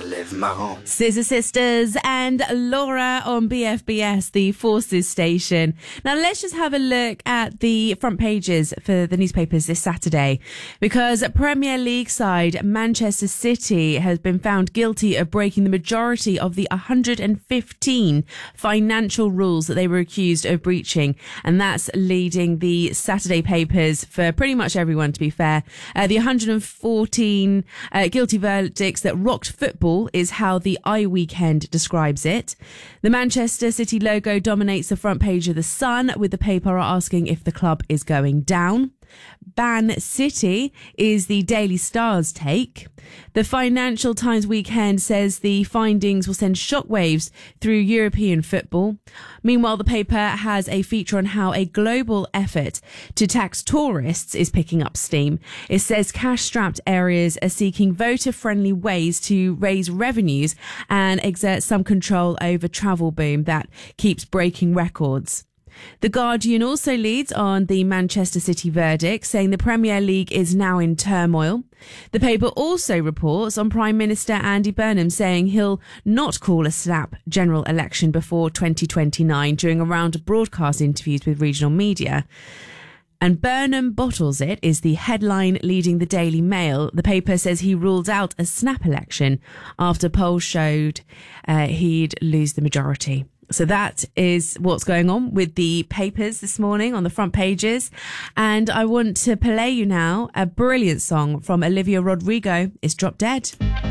live my home. Scissor Sisters and Laura on BFBS, the Forces station. Now let's just have a look at the front pages for the newspapers this Saturday, because Premier League side Manchester City has been found guilty of breaking the majority of the 115 financial rules that they were accused of breaching, and that's leading the Saturday papers for pretty much everyone, to be fair. The 114 guilty verdicts that rocked football is how the iWeekend describes it. The Manchester City logo dominates the front page of The Sun, with the paper asking if the club is going down. Ban City is the Daily Star's take. The Financial Times Weekend says the findings will send shockwaves through European football. Meanwhile, the paper has a feature on how a global effort to tax tourists is picking up steam. It says cash-strapped areas are seeking voter-friendly ways to raise revenues and exert some control over travel boom that keeps breaking records. The Guardian also leads on the Manchester City verdict, saying the Premier League is now in turmoil. The paper also reports on Prime Minister Andy Burnham saying he'll not call a snap general election before 2029 during a round of broadcast interviews with regional media. And Burnham bottles it is the headline leading the Daily Mail. The paper says he ruled out a snap election after polls showed he'd lose the majority. So that is what's going on with the papers this morning on the front pages. And I want to play you now a brilliant song from Olivia Rodrigo. It's Drop Dead.